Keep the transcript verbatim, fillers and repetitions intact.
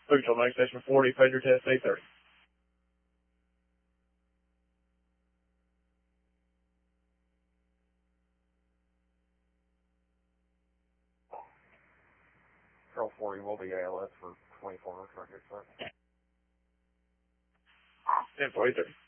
Control nine Station forty, Pager test eight thirty. Control forty will be A L S for twenty-four hours right here, sir. ten four eight thirty.